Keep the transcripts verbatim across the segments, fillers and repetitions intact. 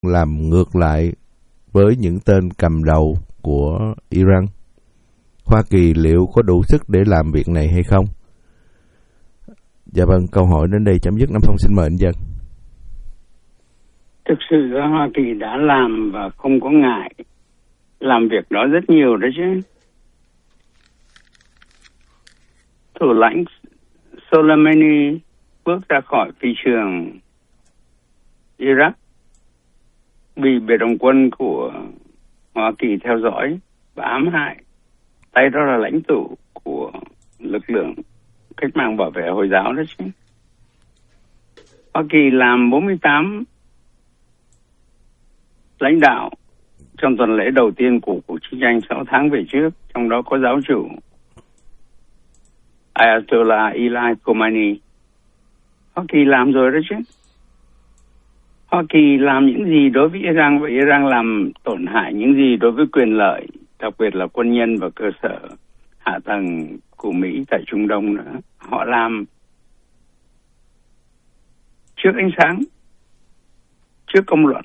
làm ngược lại với những tên cầm đầu của Iran? Hoa Kỳ liệu có đủ sức để làm việc này hay không? Dạ vâng, câu hỏi đến đây chấm dứt. Nam Phong xin mời anh Dân. Thực sự Hoa Kỳ đã làm và không có ngại làm việc đó rất nhiều đấy chứ. Thủ lãnh Soleimani bước ra khỏi phi trường Iraq bị biệt động quân của Hoa Kỳ theo dõi và ám hại. Tay đó là lãnh tụ của lực lượng cách mạng bảo vệ Hồi giáo đó chứ. Hoa Kỳ làm bốn mươi tám lãnh đạo trong tuần lễ đầu tiên của cuộc chiến tranh sáu tháng về trước, trong đó có giáo chủ Ayatollah Ali Khamenei. Hoa Kỳ làm rồi đó chứ. Hoa Kỳ làm những gì đối với Iran và Iran làm tổn hại những gì đối với quyền lợi, đặc biệt là quân nhân và cơ sở hạ tầng của Mỹ tại Trung Đông nữa. Họ làm trước ánh sáng, trước công luận.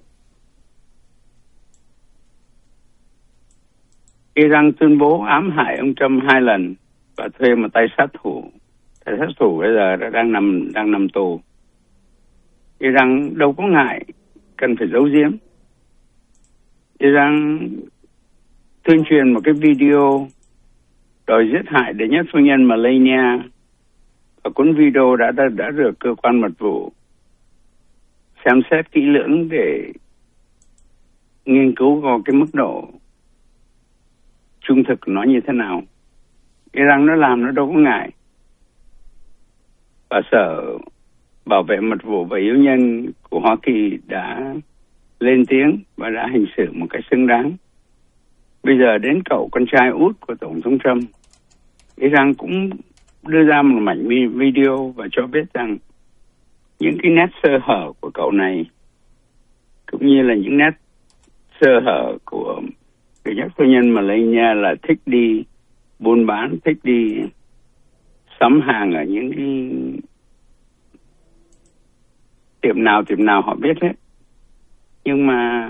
Iran tuyên bố ám hại ông Trump hai lần và thuê một tay sát thủ. Tay sát thủ bây giờ đã đang nằm đang nằm tù. Iran đâu có ngại cần phải giấu giếm. Iran tuyên truyền một cái video đòi giết hại đệ nhất phu nhân Melania, và cuốn video đã đã, đã được cơ quan mật vụ xem xét kỹ lưỡng để nghiên cứu vào cái mức độ trung thực nó như thế nào. Iran nó làm nó đâu có ngại. Và Sở Bảo vệ Mật vụ và Yếu nhân của Hoa Kỳ đã lên tiếng và đã hành xử một cách xứng đáng. Bây giờ đến cậu con trai út của Tổng thống Trump, Iran cũng đưa ra một mảnh video và cho biết rằng những cái nét sơ hở của cậu này, cũng như là những nét sơ hở của đệ nhất phu nhân Melania là thích đi buôn bán, thích đi sắm hàng ở những cái tiệm nào tiệm nào họ biết hết. Nhưng mà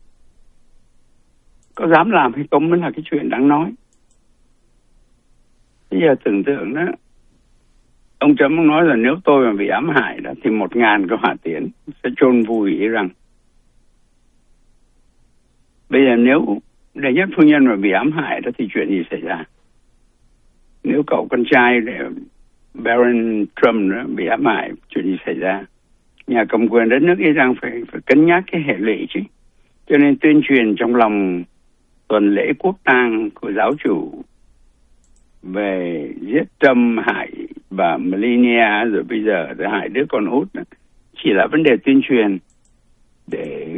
có dám làm hay không mới là cái chuyện đáng nói. Bây giờ tưởng tượng đó, ông Trump nói là nếu tôi mà bị ám hại đó thì một ngàn cái hỏa tiễn sẽ chôn vùi Iran. Bây giờ nếu đệ nhất phu nhân mà bị ám hại đó thì chuyện gì xảy ra? Nếu cậu con trai Baron Trump đó bị ám hại, chuyện gì xảy ra? Nhà cầm quyền đất nước Iran phải phải cân nhắc cái hệ lụy chứ. Cho nên tuyên truyền trong lòng tuần lễ quốc tang của giáo chủ về giết Trump, hại bà Melania, rồi bây giờ để hại đứa con út đó, chỉ là vấn đề tuyên truyền để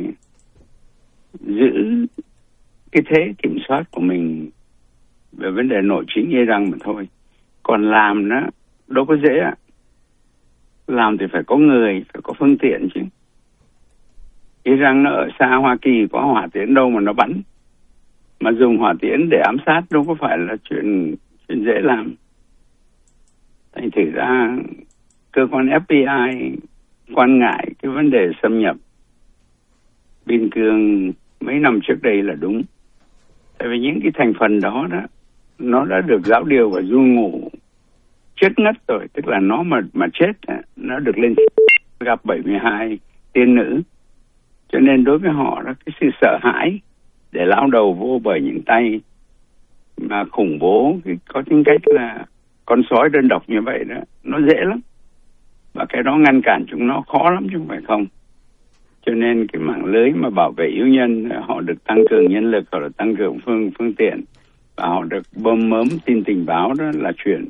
giữ cái thế kiểm soát của mình về vấn đề nội chính Iran mà thôi. Còn làm nó đâu có dễ ạ. Làm thì phải có người, phải có phương tiện chứ. Iran nó ở xa Hoa Kỳ, có hỏa tiễn đâu mà nó bắn. Mà dùng hỏa tiễn để ám sát đâu có phải là chuyện chuyện dễ làm. Thành thử ra cơ quan ép bê i quan ngại cái vấn đề xâm nhập biên cương mấy năm trước đây là đúng. Tại vì những cái thành phần đó đó nó đã được giáo điều và du ngủ chết ngất rồi, tức là nó mà mà chết nó được lên gặp bảy mươi hai tiên nữ. Cho nên đối với họ đó, cái sự sợ hãi để lao đầu vô bởi những tay mà khủng bố, cái, có tính cách là con sói đơn độc như vậy đó, nó dễ lắm. Và cái đó ngăn cản chúng nó khó lắm chứ không phải không. Cho nên cái mạng lưới mà bảo vệ yếu nhân, họ được tăng cường nhân lực, họ được tăng cường phương phương tiện, và họ được bơm mớm tin tình báo, đó là chuyện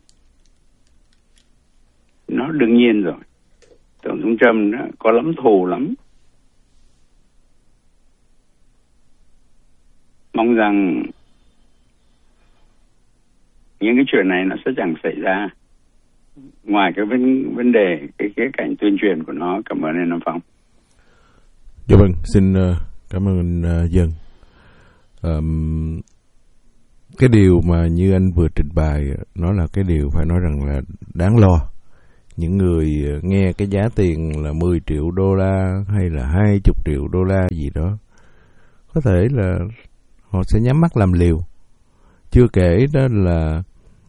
nó đương nhiên rồi. Tổng thống Trump đó có lắm thù lắm. Mong rằng những cái chuyện này nó sẽ chẳng xảy ra, ngoài cái vấn, vấn đề cái khía cạnh tuyên truyền của nó. Cảm ơn anh Nam Phong. Dạ vâng, xin uh, cảm ơn anh uh, Dân. Um, cái điều mà như anh vừa trình bày nó là cái điều phải nói rằng là đáng lo. những người nghe cái giá tiền là mười triệu đô la hay là hai mươi triệu đô la gì đó, có thể là họ sẽ nhắm mắt làm liều. Chưa kể đó là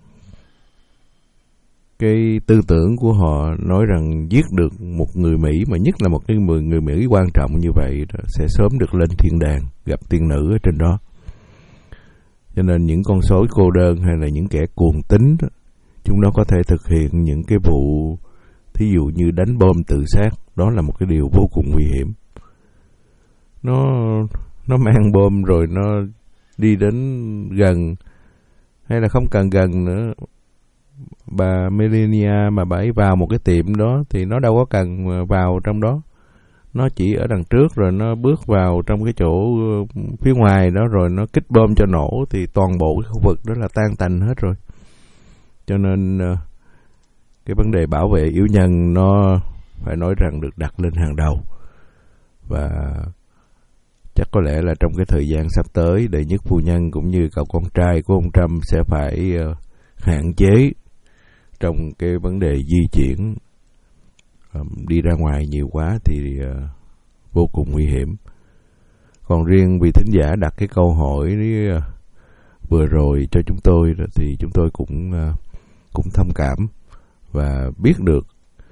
cái tư tưởng của họ nói rằng giết được một người Mỹ, mà nhất là một cái người, người Mỹ quan trọng như vậy, sẽ sớm được lên thiên đàng, gặp tiên nữ ở trên đó. Cho nên những con sói cô đơn hay là những kẻ cuồng tín đó, chúng nó có thể thực hiện những cái vụ thí dụ như đánh bom tự sát. Đó là một cái điều vô cùng nguy hiểm. Nó nó mang bom rồi nó đi đến gần, hay là không cần gần nữa. Bà Melania mà bà ấy vào một cái tiệm đó thì nó đâu có cần vào trong đó. Nó chỉ ở đằng trước rồi nó bước vào trong cái chỗ phía ngoài đó rồi nó kích bom cho nổ thì toàn bộ cái khu vực đó là tan tành hết rồi. Cho nên cái vấn đề bảo vệ yếu nhân nó phải nói rằng được đặt lên hàng đầu. Và chắc có lẽ là trong cái thời gian sắp tới, đệ nhất phu nhân cũng như cậu con trai của ông Trump sẽ phải hạn chế trong cái vấn đề di chuyển, đi ra ngoài nhiều quá thì vô cùng nguy hiểm. Còn riêng vị thính giả đặt cái câu hỏi vừa rồi cho chúng tôi thì chúng tôi cũng cũng thông cảm và biết được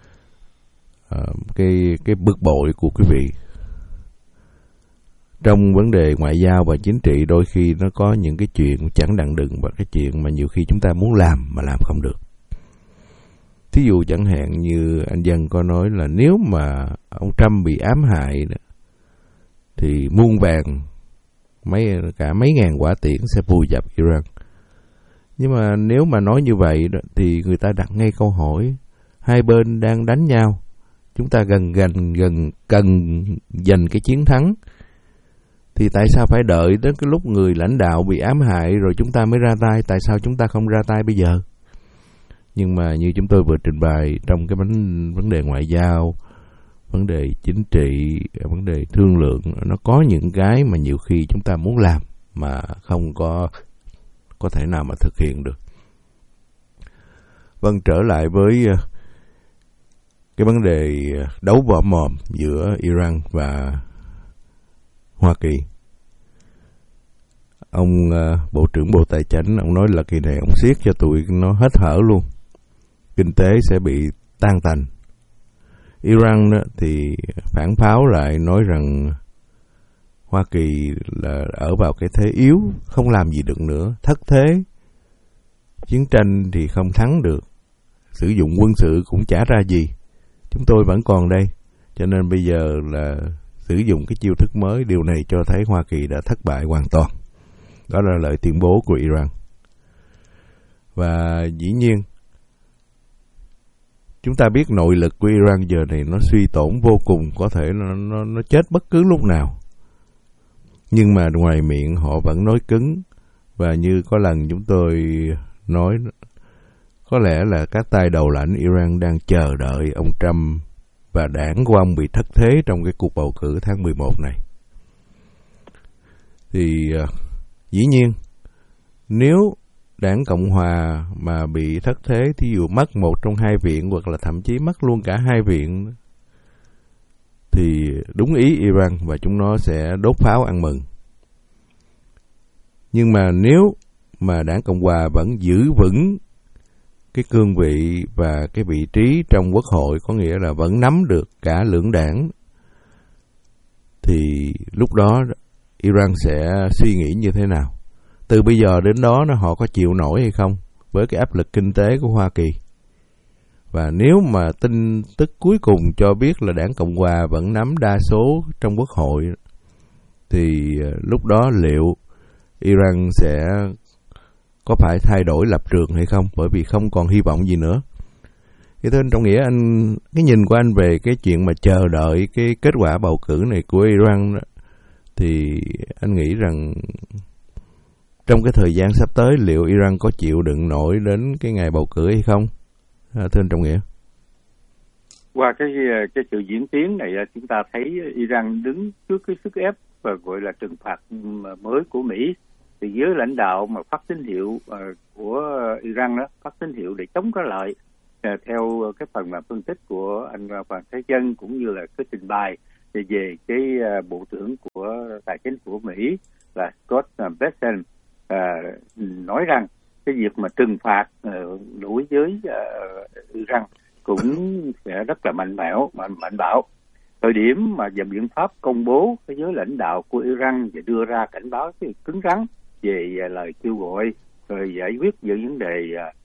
cái cái bực bội của quý vị. Trong vấn đề ngoại giao và chính trị đôi khi nó có những cái chuyện chẳng đặng đừng và cái chuyện mà nhiều khi chúng ta muốn làm mà làm không được. Thí dụ chẳng hạn như anh Dân có nói là nếu mà ông Trump bị ám hại thì muôn vàng mấy cả mấy ngàn quả tiễn sẽ vùi dập Iran. Nhưng mà nếu mà nói như vậy đó, thì người ta đặt ngay câu hỏi, hai bên đang đánh nhau, chúng ta gần gần gần cần giành cái chiến thắng, thì tại sao phải đợi đến cái lúc người lãnh đạo bị ám hại rồi chúng ta mới ra tay? Tại sao chúng ta không ra tay bây giờ? Nhưng mà như chúng tôi vừa trình bày, trong cái vấn, vấn đề ngoại giao, vấn đề chính trị, vấn đề thương lượng, nó có những cái mà nhiều khi chúng ta muốn làm mà không có có thể nào mà thực hiện được. Vâng, trở lại với cái vấn đề đấu võ mồm giữa Iran và Hoa Kỳ. Ông uh, Bộ trưởng Bộ Tài chính, ông nói là kỳ này ông siết cho tụi nó hết hở luôn. Kinh tế sẽ bị tan tành. Iran đó, thì phản pháo lại nói rằng Hoa Kỳ là ở vào cái thế yếu, không làm gì được nữa, thất thế. Chiến tranh thì không thắng được, sử dụng quân sự cũng chả ra gì. Chúng tôi vẫn còn đây, cho nên bây giờ là sử dụng cái chiêu thức mới. Điều này cho thấy Hoa Kỳ đã thất bại hoàn toàn. Đó là lời tuyên bố của Iran. Và dĩ nhiên, chúng ta biết nội lực của Iran giờ này nó suy tổn vô cùng, có thể nó, nó, nó chết bất cứ lúc nào. Nhưng mà ngoài miệng họ vẫn nói cứng. Và như có lần chúng tôi nói, có lẽ là các tay đầu lãnh Iran đang chờ đợi ông Trump và đảng của ông bị thất thế trong cái cuộc bầu cử tháng mười một này. Thì uh, dĩ nhiên, nếu đảng Cộng Hòa mà bị thất thế, thí dụ mất một trong hai viện hoặc là thậm chí mất luôn cả hai viện, thì đúng ý Iran và chúng nó sẽ đốt pháo ăn mừng. Nhưng mà nếu mà đảng Cộng Hòa vẫn giữ vững cái cương vị và cái vị trí trong quốc hội, có nghĩa là vẫn nắm được cả lưỡng đảng, thì lúc đó Iran sẽ suy nghĩ như thế nào? Từ bây giờ đến đó họ có chịu nổi hay không với cái áp lực kinh tế của Hoa Kỳ? Và nếu mà tin tức cuối cùng cho biết là đảng Cộng Hòa vẫn nắm đa số trong quốc hội, thì lúc đó liệu Iran sẽ có phải thay đổi lập trường hay không? Bởi vì không còn hy vọng gì nữa. Thế nên trong nghĩa anh, cái nhìn của anh về cái chuyện mà chờ đợi cái kết quả bầu cử này của Iran, thì anh nghĩ rằng trong cái thời gian sắp tới liệu Iran có chịu đựng nổi đến cái ngày bầu cử hay không? À, thưa anh Trọng Nghĩa. Qua cái cái sự diễn tiến này, chúng ta thấy Iran đứng trước cái sức ép và gọi là trừng phạt mới của Mỹ. Thì giới lãnh đạo mà phát tín hiệu uh, của Iran đó, phát tín hiệu để chống trả lại, theo cái phần mà phân tích của anh Hoàng Thế Dân cũng như là cái trình bày về, về cái bộ trưởng của tài chính của Mỹ là Scott Bessent nói rằng cái việc mà trừng phạt đối với Iran cũng sẽ rất là mạnh mẽ, mạnh mạnh bạo. Thời điểm mà về biện pháp công bố cái giới lãnh đạo của Iran và đưa ra cảnh báo cái cứng rắn về lời kêu gọi rồi giải quyết những vấn đề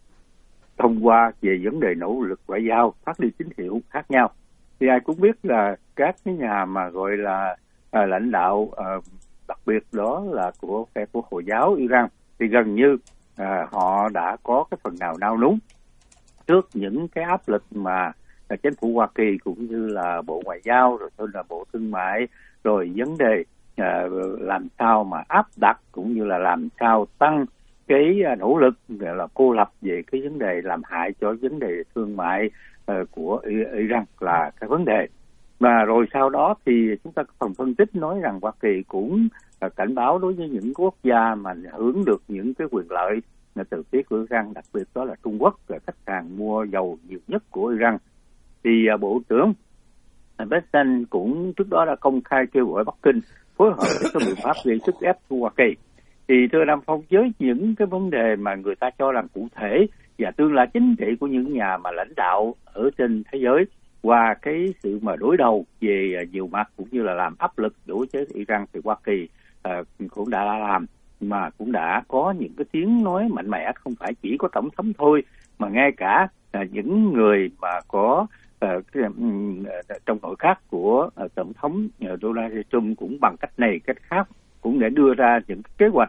thông qua về vấn đề nỗ lực ngoại giao, phát đi tín hiệu khác nhau. Thì ai cũng biết là các cái nhà mà gọi là à, lãnh đạo à, đặc biệt đó là của phe của Hồi giáo Iran thì gần như à, họ đã có cái phần nào nao núng trước những cái áp lực mà là chính phủ Hoa Kỳ cũng như là Bộ Ngoại giao rồi thôi là Bộ Thương mại rồi vấn đề à, làm sao mà áp đặt cũng như là làm sao tăng cái nỗ lực là cô lập về cái vấn đề làm hại cho vấn đề thương mại uh, của Iran là cái vấn đề. Mà rồi sau đó thì chúng ta phần phân tích nói rằng Hoa Kỳ cũng uh, cảnh báo đối với những quốc gia mà hưởng được những cái quyền lợi từ phía của Iran, đặc biệt đó là Trung Quốc, là khách hàng mua dầu nhiều nhất của Iran. Thì uh, Bộ trưởng Bessent cũng trước đó đã công khai kêu gọi Bắc Kinh phối hợp với các biện pháp gây sức ép của Hoa Kỳ. Thì thưa Nam Phong, với những cái vấn đề mà người ta cho là cụ thể và tương lai chính trị của những nhà mà lãnh đạo ở trên thế giới qua cái sự mà đối đầu về nhiều mặt cũng như là làm áp lực đối với Iran thì Hoa Kỳ uh, cũng đã làm mà cũng đã có những cái tiếng nói mạnh mẽ, không phải chỉ có tổng thống thôi mà ngay cả uh, những người mà có uh, cái, um, trong nội các của uh, tổng thống uh, Donald Trump cũng bằng cách này cách khác cũng để đưa ra những kế hoạch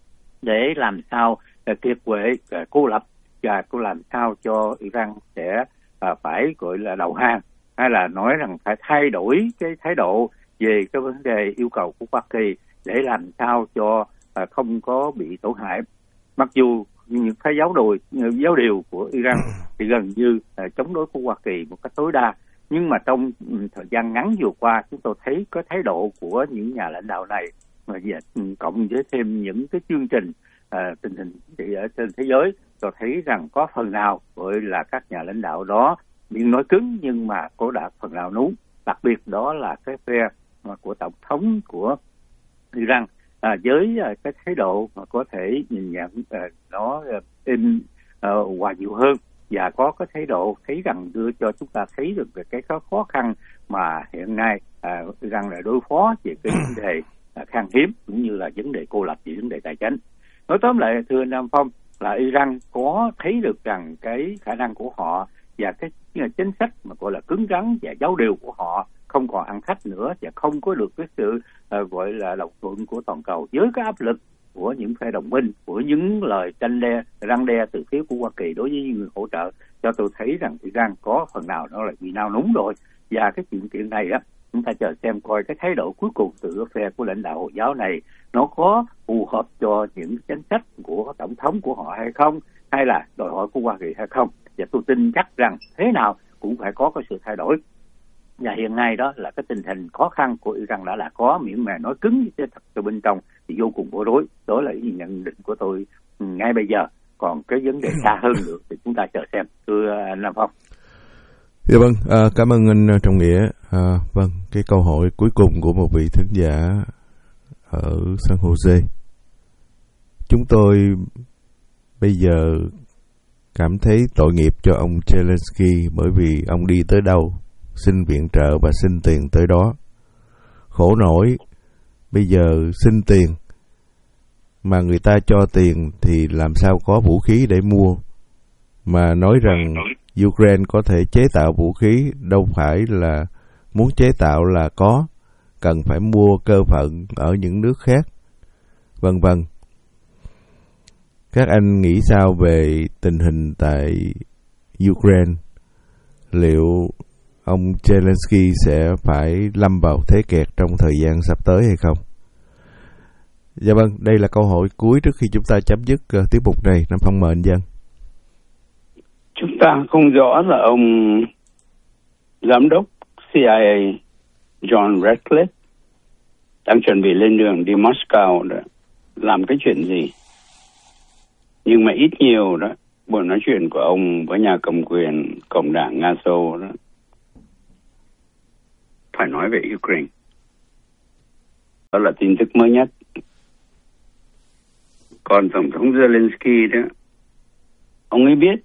để làm sao uh, kiệt quệ, uh, cô lập và cô làm sao cho Iran sẽ uh, phải gọi là đầu hàng hay là nói rằng phải thay đổi cái thái độ về cái vấn đề yêu cầu của Hoa Kỳ để làm sao cho uh, không có bị tổn hại. Mặc dù những cái giáo đồi giáo điều của Iran thì gần như uh, chống đối của Hoa Kỳ một cách tối đa, nhưng mà trong um, thời gian ngắn vừa qua chúng tôi thấy có thái độ của những nhà lãnh đạo này mà cộng với thêm những cái chương trình uh, tình hình thì ở trên thế giới, tôi thấy rằng có phần nào gọi là các nhà lãnh đạo đó miệng nói cứng nhưng mà có đã phần nào núng, đặc biệt đó là cái phe của tổng thống của Iran à, với uh, cái thái độ mà có thể nhìn nhận uh, nó uh, in uh, hòa dịu hơn và có cái thái độ thấy rằng đưa cho chúng ta thấy được cái khó khăn mà hiện nay uh, Iran lại đối phó về cái vấn đề uh, khan hiếm cũng như là vấn đề cô lập về vấn đề tài chính. Nói tóm lại thưa Nam Phong là Iran có thấy được rằng cái khả năng của họ và cái chính sách mà gọi là cứng rắn và giáo điều của họ không còn ăn khách nữa và không có được cái sự uh, gọi là đồng thuận của toàn cầu với cái áp lực của những phe đồng minh, của những lời tranh đe, răn đe từ phía của Hoa Kỳ đối với những người hỗ trợ, cho tôi thấy rằng Iran có phần nào đó là bị nao núng rồi. Và cái chuyện kiện này á, chúng ta chờ xem coi cái thái độ cuối cùng từ phe của lãnh đạo Hồi giáo này nó có phù hợp cho những chính sách của tổng thống của họ hay không, hay là đòi hỏi của Hoa Kỳ hay không. Và tôi tin chắc rằng thế nào cũng phải có cái sự thay đổi. Và hiện nay đó là cái tình hình khó khăn của Iran đã là có, miệng mà nói cứng chứ thật từ bên trong thì vô cùng bối rối. Đó là ý nhận định của tôi ngay bây giờ. Còn cái vấn đề xa hơn nữa thì chúng ta chờ xem. Thưa anh Nam Phong. Dạ vâng, à, cảm ơn anh Trọng Nghĩa. À, vâng, cái câu hỏi cuối cùng của một vị thính giả ở San Jose. Chúng tôi bây giờ cảm thấy tội nghiệp cho ông Zelensky bởi vì ông đi tới đâu xin viện trợ và xin tiền tới đó. Khổ nổi, bây giờ xin tiền mà người ta cho tiền thì làm sao có vũ khí để mua. Mà nói rằng Ukraine có thể chế tạo vũ khí, đâu phải là muốn chế tạo là có, cần phải mua cơ phận ở những nước khác, vân vân. Các anh nghĩ sao về tình hình tại Ukraine? Liệu ông Zelensky sẽ phải lâm vào thế kẹt trong thời gian sắp tới hay không? Dạ vâng, đây là câu hỏi cuối trước khi chúng ta chấm dứt uh, tiết mục này. Nam Phong mời anh Dân. Chúng ta không rõ là ông giám đốc C I A John Ratcliffe đang chuẩn bị lên đường đi Moscow đó, làm cái chuyện gì. Nhưng mà ít nhiều đó, buổi nói chuyện của ông với nhà cầm quyền Cộng đảng Nga Xô đó phải nói về Ukraine. Đó là tin tức mới nhất. Còn Tổng thống Zelensky đó, ông ấy biết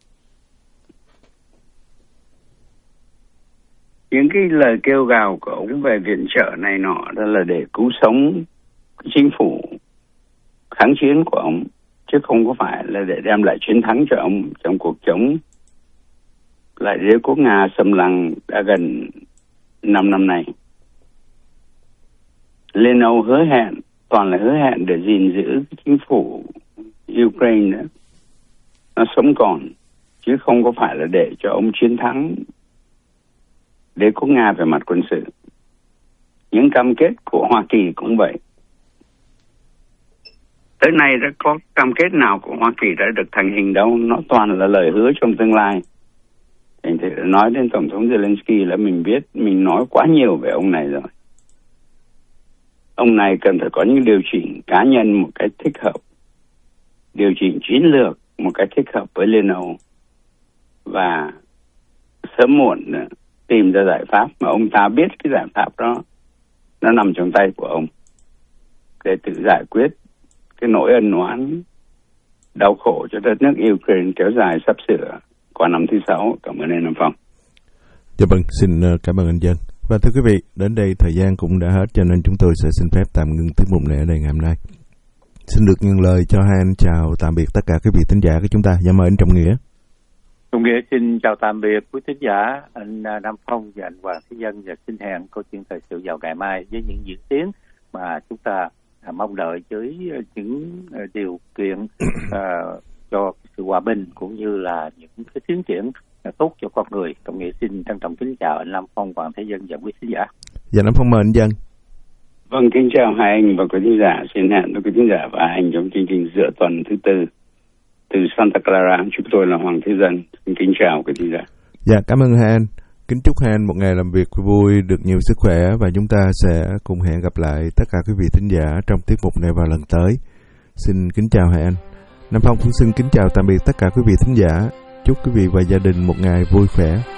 những cái lời kêu gào của ông về viện trợ này nọ đó là để cứu sống cái chính phủ kháng chiến của ông, chứ không có phải là để đem lại chiến thắng cho ông trong cuộc chống lại đế quốc Nga xâm lăng đã gần năm năm nay. Liên Âu hứa hẹn, toàn là hứa hẹn để gìn giữ cái chính phủ Ukraine đó, nó sống còn, chứ không có phải là để cho ông chiến thắng đế quốc Nga về mặt quân sự. Những cam kết của Hoa Kỳ cũng vậy. Tới nay đã có cam kết nào của Hoa Kỳ đã được thành hình đâu, nó toàn là lời hứa trong tương lai. Thành thử nói đến Tổng thống Zelensky là mình biết mình nói quá nhiều về ông này rồi. Ông này cần phải có những điều chỉnh cá nhân một cách thích hợp, điều chỉnh chiến lược một cách thích hợp với Liên Âu, và sớm muộn tìm ra giải pháp mà ông ta biết cái giải pháp đó nó nằm trong tay của ông để tự giải quyết cái nỗi ân oán đau khổ cho đất nước Ukraine kéo dài sắp sửa qua năm thứ sáu. Cảm ơn anh Nam Phong. Dạ vâng, xin cảm ơn anh Dân. Và thưa quý vị, đến đây thời gian cũng đã hết, cho nên chúng tôi sẽ xin phép tạm ngưng tiết mục này ở đây ngày hôm nay. Xin được nhận lời cho hai anh chào tạm biệt tất cả quý vị thính giả của chúng ta. Dạ mời anh Trọng Nghĩa. Trọng Nghĩa xin chào tạm biệt quý thính giả, anh Nam Phong và anh Hoàng Thế Dân, và xin hẹn câu chuyện thời sự vào ngày mai với những diễn tiến mà chúng ta à, mong đợi, với những à, điều kiện à, cho sự hòa bình cũng như là những cái tiến triển à, tốt cho con người. Trọng Nghĩa xin trân trọng kính chào anh Nam Phong, Hoàng Thế Dân và quý thính giả. Dạ Nam Phong mời anh Dân. Vâng, kính chào hai anh và quý thính giả. Xin hẹn với quý thính giả và anh trong chương trình giữa tuần thứ tư từ Santa Clara. Chúng tôi là Hoàng Thế Dân. Xin kính chào quý thính giả. Dạ, cảm ơn hai anh. Kính chúc hai anh một ngày làm việc vui, được nhiều sức khỏe, và chúng ta sẽ cùng hẹn gặp lại tất cả quý vị thính giả trong tiết mục này vào lần tới. Xin kính chào hai anh. Nam Phong cũng xin kính chào tạm biệt tất cả quý vị thính giả. Chúc quý vị và gia đình một ngày vui khỏe.